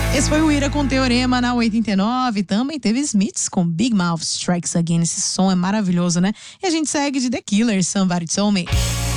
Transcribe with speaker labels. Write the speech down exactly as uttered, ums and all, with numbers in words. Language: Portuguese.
Speaker 1: Esse foi o Ira com Teorema na oitenta e nove. Também teve Smiths com Big Mouth Strikes Again. Esse som é maravilhoso, né? E a gente segue de The Killers, Somebody Told Me.